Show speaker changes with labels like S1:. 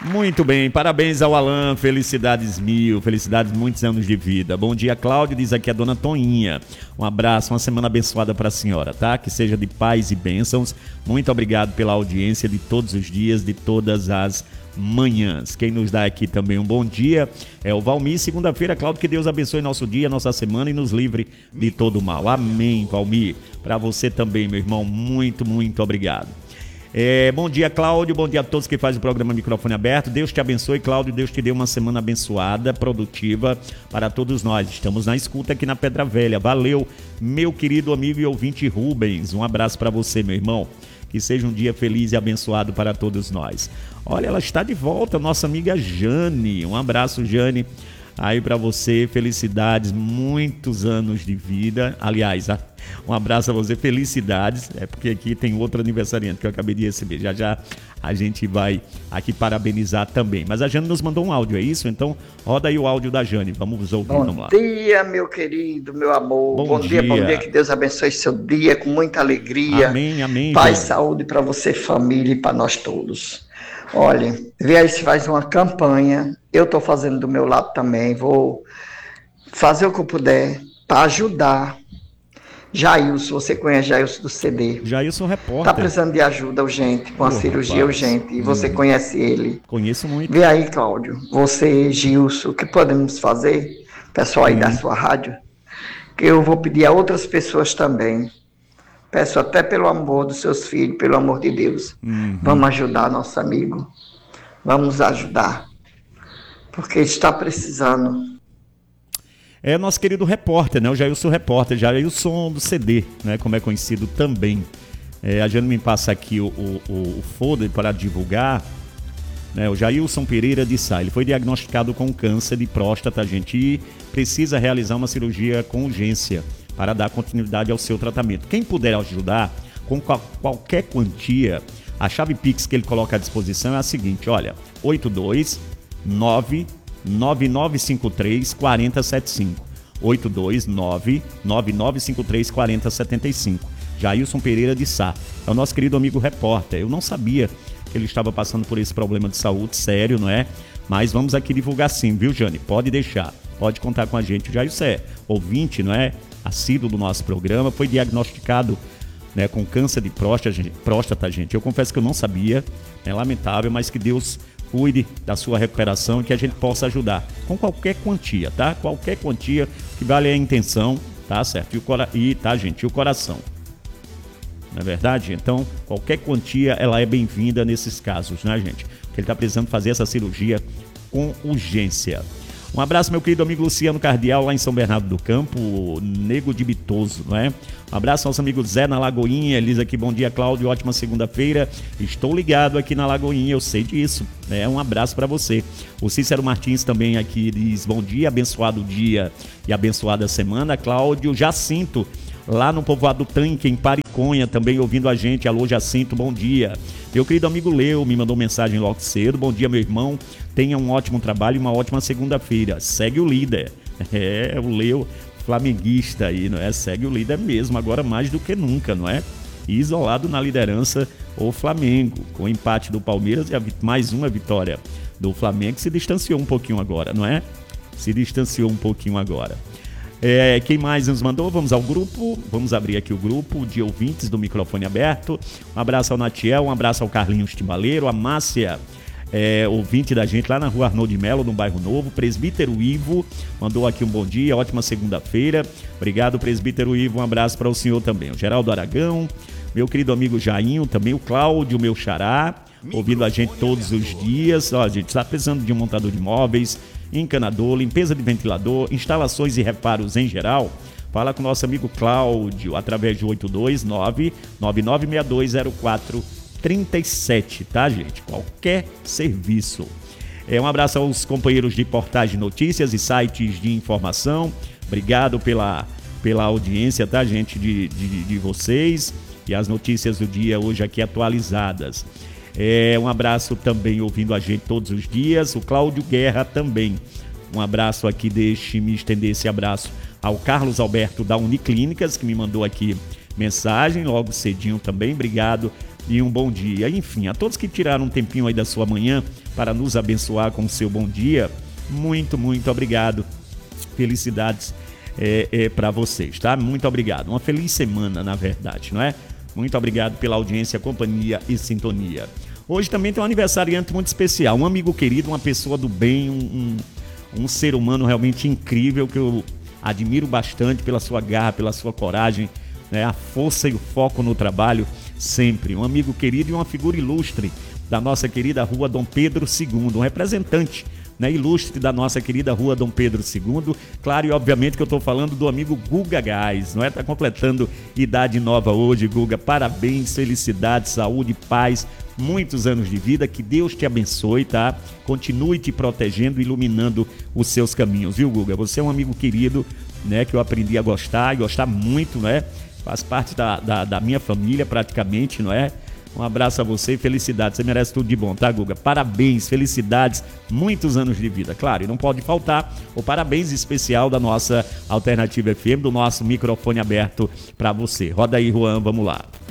S1: Muito bem, parabéns ao Alan, felicidades mil, felicidades, muitos anos de vida. Bom dia, Cláudio, diz aqui a dona Toninha. Um abraço, uma semana abençoada para a senhora, tá? Que seja de paz e bênçãos. Muito obrigado pela audiência de todos os dias, de todas as manhãs. Quem nos dá aqui também um bom dia é o Valmir. Segunda-feira, Cláudio, que Deus abençoe nosso dia, nossa semana e nos livre de todo mal. Amém, Valmir. Para você também, meu irmão, muito, muito obrigado. Bom dia, Cláudio, bom dia a todos que fazem o programa Microfone Aberto. Deus te abençoe, Cláudio, Deus te dê uma semana abençoada, produtiva para todos nós. Estamos na escuta aqui na Pedra Velha. Valeu, meu querido amigo e ouvinte Rubens. Um abraço para você, meu irmão. Que seja um dia feliz e abençoado para todos nós. Olha, ela está de volta, nossa amiga Jane. Um abraço, Jane. Aí para você, felicidades, muitos anos de vida. Aliás, um abraço a você, felicidades. É porque aqui tem outro aniversariante que eu acabei de receber. Já já a gente vai aqui parabenizar também. Mas a Jane nos mandou um áudio, é isso? Então roda aí o áudio da Jane, vamos ouvir, vamos lá.
S2: Bom dia, meu querido, meu amor. Bom dia, que Deus abençoe seu dia com muita alegria.
S1: Amém, amém.
S2: Paz e saúde para você, família e para nós todos. Olha, vê aí se faz uma campanha. Eu estou fazendo do meu lado também. Vou fazer o que eu puder para ajudar. Jailson, você conhece Jailson do CD?
S1: Jailson, repórter.
S2: Está precisando de ajuda urgente, com a cirurgia urgente. E você conhece ele?
S1: Conheço muito.
S2: Vê aí, Cláudio. Você, Gilson, o que podemos fazer? Pessoal aí da sua rádio. Que eu vou pedir a outras pessoas também. Peço até pelo amor dos seus filhos, pelo amor de Deus. Vamos ajudar nosso amigo. Vamos ajudar. Porque está precisando.
S1: É nosso querido repórter, né? O Jailson repórter, Jailson do CD, né? Como é conhecido também. A gente me passa aqui o folder para divulgar. Né? O Jailson Pereira de Sá, ele foi diagnosticado com câncer de próstata, gente, e precisa realizar uma cirurgia com urgência para dar continuidade ao seu tratamento. Quem puder ajudar com qualquer quantia, a chave Pix que ele coloca à disposição é a seguinte, olha, 829-9953-4075. 829-9953-4075. Jailson Pereira de Sá. É o nosso querido amigo repórter. Eu não sabia que ele estava passando por esse problema de saúde sério, não é? Mas vamos aqui divulgar sim, viu, Jane? Pode deixar. Pode contar com a gente. O Jailson é ouvinte, não é? Assíduo do nosso programa. Foi diagnosticado, né, com câncer de próstata, gente. Eu confesso que eu não sabia. É lamentável, mas que Deus cuide da sua recuperação e que a gente possa ajudar com qualquer quantia, tá? Qualquer quantia que vale a intenção, tá certo? E o coração. Não é verdade? Então, qualquer quantia, ela é bem-vinda nesses casos, né, gente? Porque ele está precisando fazer essa cirurgia com urgência. Um abraço, meu querido amigo Luciano Cardial, lá em São Bernardo do Campo, Nego de Bitoso, não é? Um abraço ao nosso amigo Zé na Lagoinha, ele diz aqui, bom dia, Cláudio, ótima segunda-feira, estou ligado aqui na Lagoinha, eu sei disso, né? Um abraço para você. O Cícero Martins também aqui diz, bom dia, abençoado dia e abençoada semana, Cláudio. Jacinto, lá no povoado Tanque, em Pariconha, também ouvindo a gente. Alô, Jacinto, bom dia. Meu querido amigo Leo me mandou mensagem logo cedo. Bom dia, meu irmão. Tenha um ótimo trabalho e uma ótima segunda-feira. Segue o líder. O Leo, flamenguista aí, não é? Segue o líder mesmo, agora mais do que nunca, não é? Isolado na liderança, o Flamengo. Com o empate do Palmeiras e mais uma vitória do Flamengo, se distanciou um pouquinho agora, não é? Se distanciou um pouquinho agora. Quem mais nos mandou? Vamos ao grupo, vamos abrir aqui o grupo de ouvintes do Microfone Aberto. Um abraço ao Natiel, um abraço ao Carlinhos Timbaleiro, a Márcia, ouvinte da gente lá na rua Arnold de Melo, no Bairro Novo. Presbítero Ivo mandou aqui um bom dia, ótima segunda-feira. Obrigado, Presbítero Ivo, um abraço para o senhor também. O Geraldo Aragão, meu querido amigo Jainho, também o Cláudio, meu xará, ouvindo a gente todos os dias. Ó, a gente está precisando de um montador de móveis, encanador, limpeza de ventilador, instalações e reparos em geral. Fala com o nosso amigo Cláudio através de 829-99620437, tá, gente? Qualquer serviço. Um abraço aos companheiros de portais de notícias e sites de informação. Obrigado pela audiência, tá, gente, de vocês e as notícias do dia hoje aqui atualizadas. Um abraço também ouvindo a gente todos os dias, o Cláudio Guerra também. Um abraço aqui, deixe-me estender esse abraço ao Carlos Alberto da Uniclínicas, que me mandou aqui mensagem logo cedinho também. Obrigado e um bom dia. Enfim, a todos que tiraram um tempinho aí da sua manhã para nos abençoar com o seu bom dia, muito, muito obrigado. Felicidades para vocês, tá? Muito obrigado. Uma feliz semana, na verdade, não é? Muito obrigado pela audiência, companhia e sintonia. Hoje também tem um aniversariante muito especial, um amigo querido, uma pessoa do bem, um ser humano realmente incrível, que eu admiro bastante pela sua garra, pela sua coragem, né? A força e o foco no trabalho, sempre. Um amigo querido e uma figura ilustre da nossa querida Rua Dom Pedro II, um representante, né, ilustre da nossa querida Rua Dom Pedro II. Claro, e obviamente que eu estou falando do amigo Guga Gás, não é? Está completando idade nova hoje, Guga. Parabéns, felicidade, saúde, paz, muitos anos de vida, que Deus te abençoe, tá? Continue te protegendo, iluminando os seus caminhos, viu, Guga? Você é um amigo querido, né, que eu aprendi a gostar, e gostar muito, né? Faz parte da minha família praticamente, não é? Um abraço a você e felicidades, você merece tudo de bom, tá, Guga? Parabéns, felicidades, muitos anos de vida. Claro, e não pode faltar o parabéns especial da nossa Alternativa FM, do nosso microfone aberto para você. Roda aí, Juan, vamos lá.